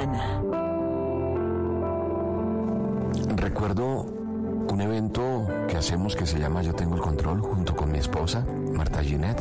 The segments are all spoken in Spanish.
Arana. Recuerdo un evento que hacemos que se llama Yo Tengo el Control junto con mi esposa, Marta Ginette,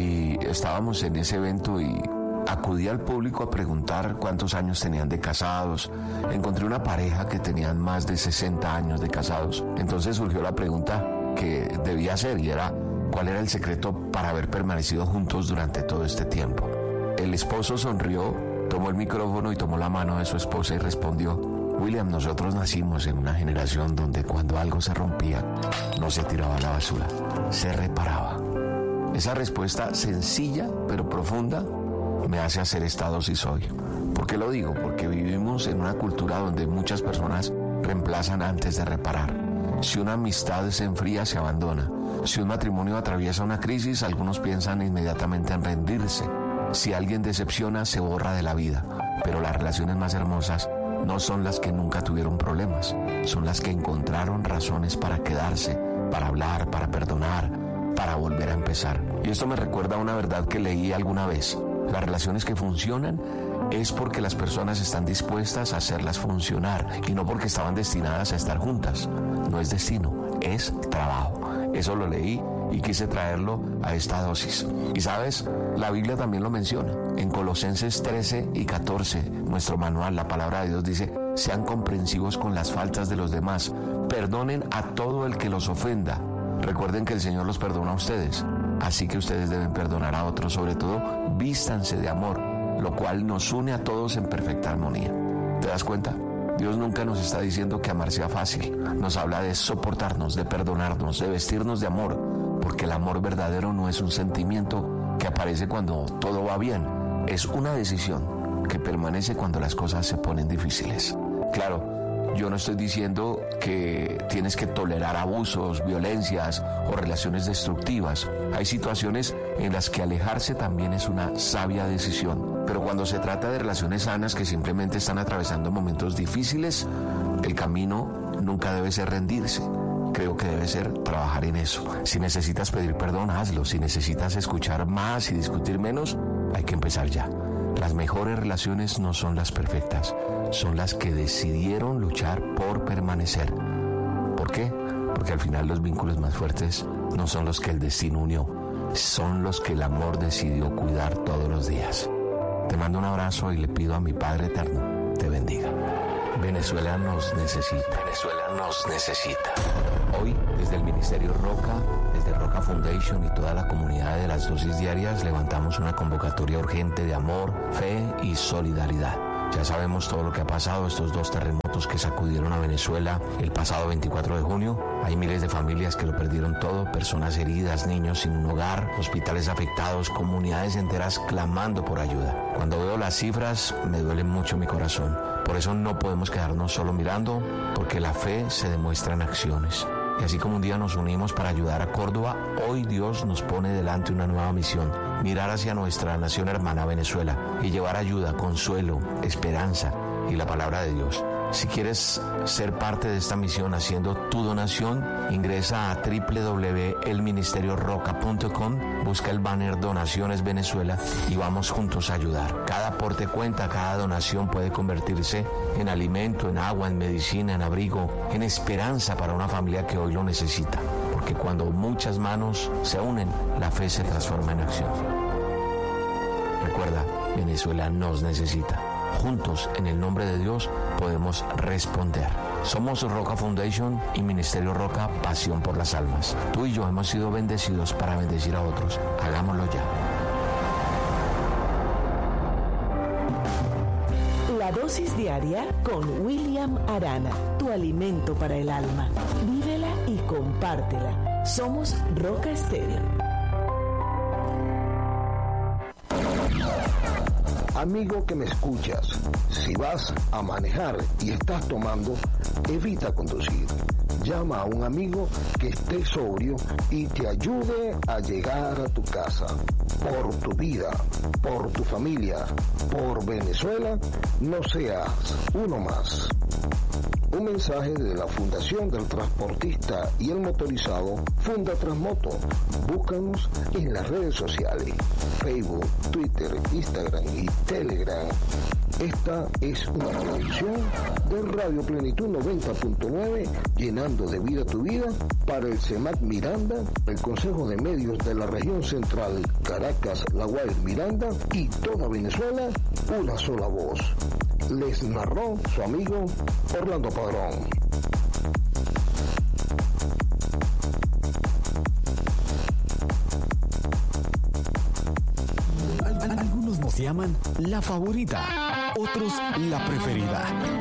y estábamos en ese evento y acudí al público a preguntar cuántos años tenían de casados. Encontré una pareja que tenían más de 60 años de casados. Entonces surgió la pregunta que debía hacer y era: ¿cuál era el secreto para haber permanecido juntos durante todo este tiempo? El esposo sonrió, tomó el micrófono y tomó la mano de su esposa y respondió: William, nosotros nacimos en una generación donde cuando algo se rompía, no se tiraba a la basura, se reparaba. Esa respuesta sencilla pero profunda me hace hacer esta dosis hoy. ¿Por qué lo digo? Porque vivimos en una cultura donde muchas personas reemplazan antes de reparar. Si una amistad se enfría, se abandona. Si un matrimonio atraviesa una crisis, algunos piensan inmediatamente en rendirse. Si alguien decepciona, se borra de la vida. Pero las relaciones más hermosas no son las que nunca tuvieron problemas, son las que encontraron razones para quedarse, para hablar, para perdonar, para volver a empezar. Y esto me recuerda a una verdad que leí alguna vez. Las relaciones que funcionan es porque las personas están dispuestas a hacerlas funcionar y no porque estaban destinadas a estar juntas. No es destino, es trabajo. Eso lo leí y quise traerlo a esta dosis. Y sabes, la Biblia también lo menciona. En Colosenses 13 y 14, nuestro manual, la palabra de Dios dice: sean comprensivos con las faltas de los demás, perdonen a todo el que los ofenda. Recuerden que el Señor los perdona a ustedes, así que ustedes deben perdonar a otros. Sobre todo, vístanse de amor, lo cual nos une a todos en perfecta armonía. ¿Te das cuenta? Dios nunca nos está diciendo que amar sea fácil. Nos habla de soportarnos, de perdonarnos, de vestirnos de amor, porque el amor verdadero no es un sentimiento que aparece cuando todo va bien, es una decisión que permanece cuando las cosas se ponen difíciles. Claro, yo no estoy diciendo que tienes que tolerar abusos, violencias o relaciones destructivas. Hay situaciones en las que alejarse también es una sabia decisión. Pero cuando se trata de relaciones sanas que simplemente están atravesando momentos difíciles, el camino nunca debe ser rendirse. Creo que debe ser trabajar en eso. Si necesitas pedir perdón, hazlo. Si necesitas escuchar más y discutir menos, hay que empezar ya. Las mejores relaciones no son las perfectas, son las que decidieron luchar por permanecer. ¿Por qué? Porque al final los vínculos más fuertes no son los que el destino unió, son los que el amor decidió cuidar todos los días. Te mando un abrazo y le pido a mi Padre Eterno te bendiga. Venezuela nos necesita. Venezuela nos necesita. Hoy, desde el Ministerio Roca, desde Roca Foundation y toda la comunidad de las dosis diarias, levantamos una convocatoria urgente de amor, fe y solidaridad. Ya sabemos todo lo que ha pasado, estos 2 terremotos que sacudieron a Venezuela el pasado 24 de junio. Hay miles de familias que lo perdieron todo, personas heridas, niños sin un hogar, hospitales afectados, comunidades enteras clamando por ayuda. Cuando veo las cifras, me duele mucho mi corazón. Por eso no podemos quedarnos solo mirando, porque la fe se demuestra en acciones. Y así como un día nos unimos para ayudar a Córdoba, hoy Dios nos pone delante una nueva misión: mirar hacia nuestra nación hermana Venezuela y llevar ayuda, consuelo, esperanza y la palabra de Dios. Si quieres ser parte de esta misión haciendo tu donación, ingresa a www.elministerioroca.com, busca el banner Donaciones Venezuela y vamos juntos a ayudar. Cada aporte cuenta, cada donación puede convertirse en alimento, en agua, en medicina, en abrigo, en esperanza para una familia que hoy lo necesita. Porque cuando muchas manos se unen, la fe se transforma en acción. Recuerda, Venezuela nos necesita. Juntos, en el nombre de Dios, podemos responder. Somos Roca Foundation y Ministerio Roca, pasión por las almas. Tú y yo hemos sido bendecidos para bendecir a otros. Hagámoslo ya. La dosis diaria con William Arana, tu alimento para el alma. Vívela y compártela. Somos Roca Estéreo. Amigo que me escuchas, si vas a manejar y estás tomando, evita conducir. Llama a un amigo que esté sobrio y te ayude a llegar a tu casa. Por tu vida, por tu familia, por Venezuela, no seas uno más. Un mensaje de la Fundación del Transportista y el Motorizado, Funda Transmoto. Búscanos en las redes sociales, Facebook, Twitter, Instagram y Telegram. Esta es una producción de Radio Plenitud 90.9, llenando de vida tu vida, para el CEMAC Miranda, el Consejo de Medios de la Región Central, Caracas, La Guaira, Miranda y toda Venezuela, una sola voz. Les narró su amigo Orlando Padrón. Algunos nos llaman la favorita, otros la preferida.